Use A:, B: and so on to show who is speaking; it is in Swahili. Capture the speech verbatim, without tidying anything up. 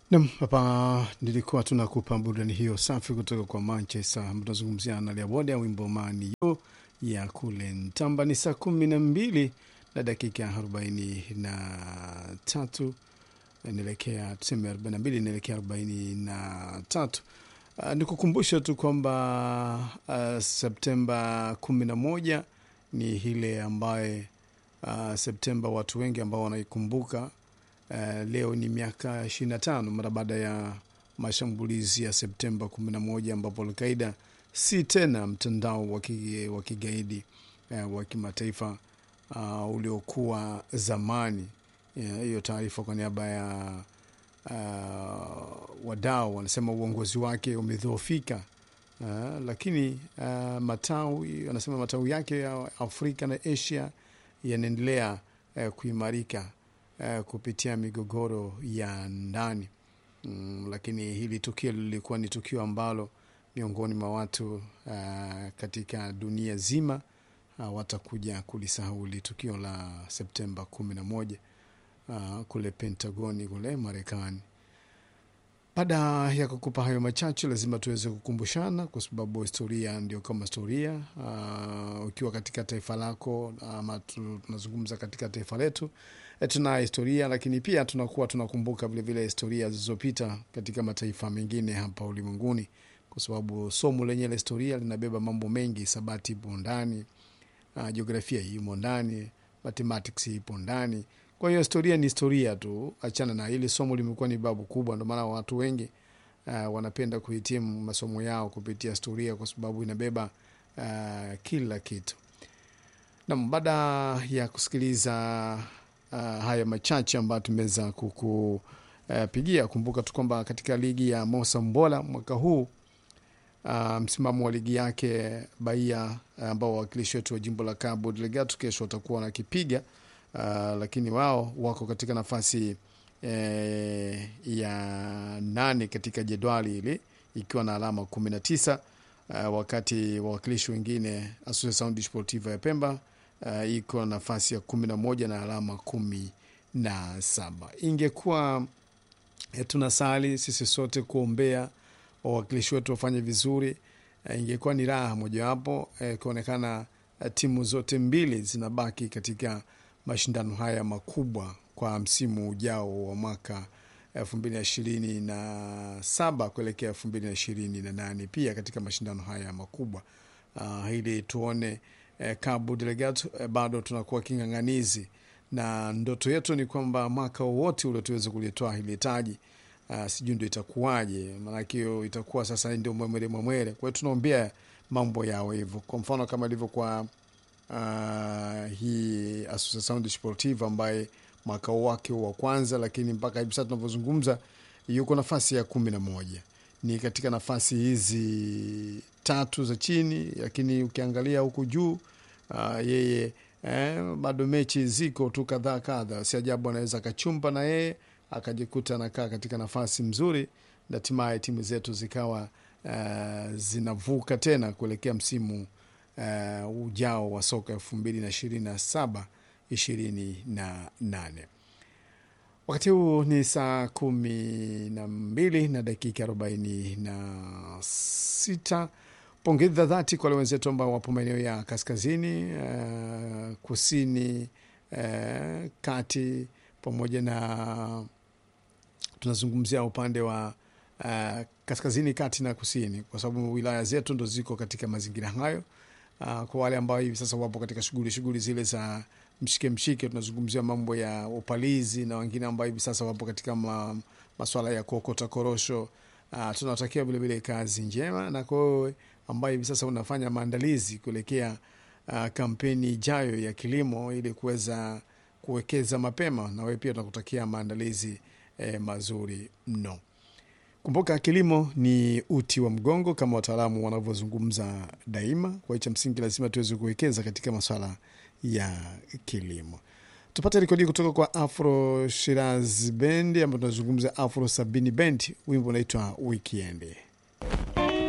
A: Naam, hapa nilikuwa tunakupa burudani hiyo safi kutoka kwa Manchester. Tunazungumzia na Liabode wimbo Mani Yo ya kule Ntamba. Ni saa kumi na mbili na dakika arobaini na tatu. Nilekea tuseme arobaini na mbili nilekea arobaini na tatu. Uh, nikukumbusha tu kwamba uh, Septemba kumi na moja ni ile ambaye uh, Septemba watu wengi ambao wanaikumbuka. Uh, leo ni miaka ishirini na tano mara baada ya mashambulizi ya Septemba kumi na moja ambapo Al-Qaeda si tena mtandao wa kigaidi uh, wa kimataifa uh, uliokuwa zamani. Hiyo uh, taarifa kwa niaba ya uh, wadau wanasema uongozi wake umedhoofika, uh, lakini uh, matawi wanasema matawi yake ya Afrika na Asia yanaendelea uh, kuimarika Uh, kupitia migogoro ya ndani. Mm, lakini hili tukio lilikuwa ni tukio ambalo miongoni mwa watu uh, katika dunia zima uh, watakuja kulisahau tukio la Septemba kumi na moja uh, kule Pentagoni kule Marekani. Baada ya kukupa hayo machache, lazima tuweze kukumbushana kwa sababu historia ndio kama historia. Uh, ukiwa katika taifa lako ama tunazungumza katika taifa letu, tuna historia, lakini pia tunakuwa tunakumbuka vile vile historia zilizopita katika mataifa mengine hapa ulimwenguni, kwa sababu somo lenye la historia linabeba mambo mengi. Sabati ipo ndani, uh, jiografia ipo ndani, mathematics ipo ndani. Kwa hiyo historia ni historia tu, achana na hili somo limekuwa ni babu kubwa. Ndio maana watu wengi uh, wanapenda kuhitimu masomo yao kupitia historia kwa sababu inabeba uh, kila kitu. Na baada ya kusikiliza Uh, haya machache ambayo tumeweza kukupigia, uh, kumbuka tu kwamba katika ligi ya Mosambola mwaka huu uh, msimamo wa ligi yake Bahia ambao uh, wakilishi wetu wa jimbo la Cabo Delgado kesho watakuwa wanakipiga, uh, lakini wao wako katika nafasi eh, ya nane katika jedwali hili ikiwa na alama kumi na tisa, uh, wakati wakilishi wengine Associação Desportiva ya Pemba Uh, iko nafasi ya kumi na moja na alama kumi na saba. Ingekuwa eh, tunasali sisi sote kuombea wawakilishi wetu wafanye vizuri, uh, ingekuwa ni raha moja wapo eh, kuonekana uh, timu zote mbili zinabaki katika mashindano haya makubwa kwa msimu ujao wa mwaka elfu mbili na ishirini na saba kuelekea elfu mbili na ishirini na nane pia katika mashindano haya makubwa. Uh, ili tuone Eh, Cabo Delgado eh, bado tunakuwa kinganganizi, na ndoto yetu ni kwamba mwaka wote ule tuweze kulitoa hili taji. Uh, sijui ndio itakuwaje, maana hiyo itakuwa sasa ndio mwemere mwemere. Kwa hiyo tunaombea mambo yao hivyo. Kwa mfano kama ilivyo kwa uh, hii Associação Desportiva ambaye mwaka wake wa kwanza, lakini mpaka hivi sasa tunavyozungumza yuko nafasi ya kumi na moja. Ni katika nafasi hizi tatu za chini, lakini ukiangalia huku juu uh, yeye eh, bado mechi ziko tu kadhaa kadha. Si ajabu anaweza kachumba na yeye akajikuta anakaa katika nafasi mzuri, na hatimaye timu zetu zikawa uh, zinavuka tena kuelekea msimu uh, ujao wa soka elfu mbili na ishirini na saba ishirini na nane. Wakati huu ni saa kumi na mbili na dakika arobaini na sita. Pongezi za dhati kwa wale wenzetu ambao wapo maeneo ya kaskazini, uh, kusini, uh, kati, pamoja na tunazungumzia upande wa uh, kaskazini, kati na kusini, kwa sababu wilaya zetu ndo ziko katika mazingira hayo. Uh, kwa wale ambao hivi sasa wapo katika shughuli shughuli zile za mshike mshike, tunazungumzia mambo ya upalizi, na wengine ambao hivi sasa wapo katika ma, masuala ya kuokota korosho, uh, tunawatakia vile vile kazi njema. Na kwa ambao hivi sasa unafanya maandalizi kuelekea uh, kampeni ijayo ya kilimo ili kuweza kuwekeza mapema, na wewe pia tunakutakia maandalizi eh, mazuri mno. Kumbuka kilimo ni uti wa mgongo kama wataalamu wanavyozungumza daima. Kwa hiyo msingi lazima tuweze kuwekeza katika masuala ya kilimo. Tupate rekodi kutoka kwa Afro Shiraz Band ambapo tunazungumza Afro Sabini Band, wimbo unaitwa Weekend.